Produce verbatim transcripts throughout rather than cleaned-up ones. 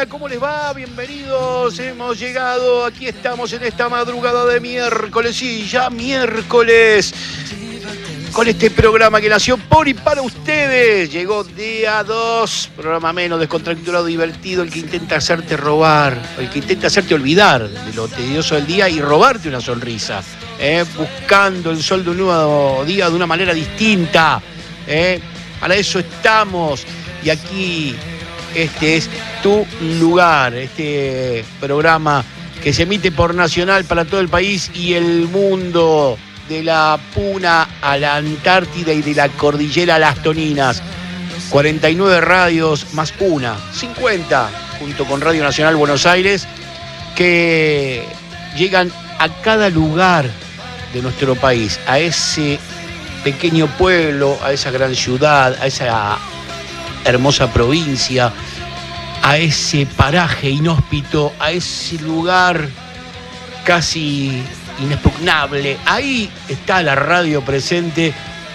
hola, ¿cómo les va? Bienvenidos, hemos llegado, aquí estamos en esta madrugada de miércoles, sí, ya miércoles, con este programa que nació por y para ustedes. Llegó día dos, programa menos descontracturado, divertido, el que intenta hacerte robar, el que intenta hacerte olvidar de lo tedioso del día y robarte una sonrisa, ¿eh? Buscando el sol de un nuevo día de una manera distinta, ¿eh? Para eso estamos, y aquí este es tu lugar, este programa que se emite por Nacional para todo el país y el mundo, de la Puna a la Antártida y de la Cordillera a las Toninas. cuarenta y nueve radios más una, cincuenta, junto con Radio Nacional Buenos Aires, que llegan a cada lugar de nuestro país, a ese pequeño pueblo, a esa gran ciudad, a esa hermosa provincia, a ese paraje inhóspito, a ese lugar casi inexpugnable. Ahí está la radio presente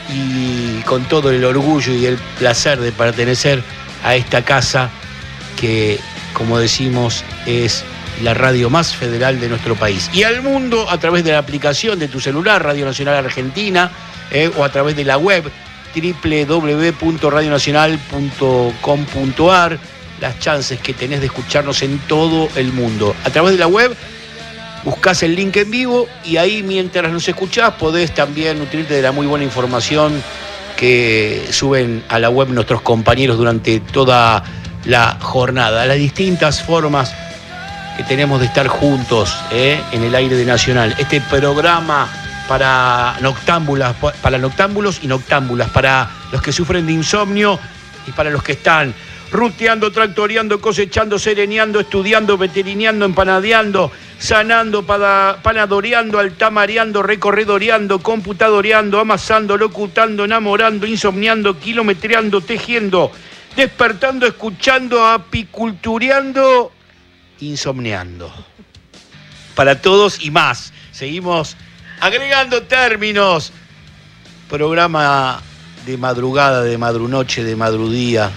y con todo el orgullo y el placer de pertenecer a esta casa que, como decimos, es la radio más federal de nuestro país. Y al mundo a través de la aplicación de tu celular, Radio Nacional Argentina, eh, o a través de la web doble u doble u doble u punto radio nacional punto com punto a r, las chances que tenés de escucharnos en todo el mundo. A través de la web buscás el link en vivo y ahí, mientras nos escuchás, podés también nutrirte de la muy buena información que suben a la web nuestros compañeros durante toda la jornada. Las distintas formas que tenemos de estar juntos, ¿eh? en el aire de Nacional. Este programa para noctámbulas, para noctámbulos y noctámbulas, para los que sufren de insomnio y para los que están ruteando, tractoreando, cosechando, sereneando, estudiando, veterineando, empanadeando, sanando, panadoreando, altamareando, recorredoreando, computadoreando, amasando, locutando, enamorando, insomniando, kilometreando, tejiendo, despertando, escuchando, apicultureando, insomniando. Para todos y más. Seguimos agregando términos. Programa de madrugada, de madrunoche, de madrudía,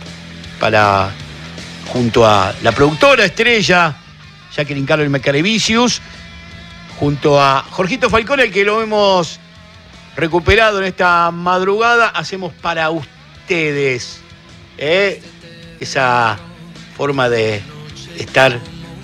para, junto a la productora estrella Jacqueline Carol Mecarevicius, junto a Jorgito Falcone, que lo hemos recuperado en esta madrugada, hacemos para ustedes, ¿eh? esa forma de estar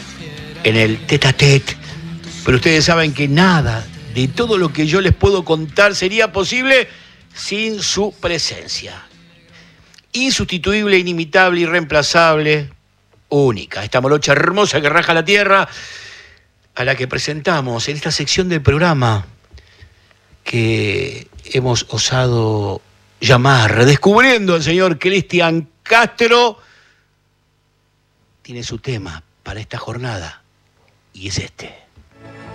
en el tete a tete. Pero ustedes saben que nada de todo lo que yo les puedo contar sería posible sin su presencia. Insustituible, inimitable, irreemplazable, única. Esta morocha hermosa que raja la tierra, a la que presentamos en esta sección del programa que hemos osado llamar Redescubriendo al señor Cristian Castro. Tiene su tema para esta jornada y es este.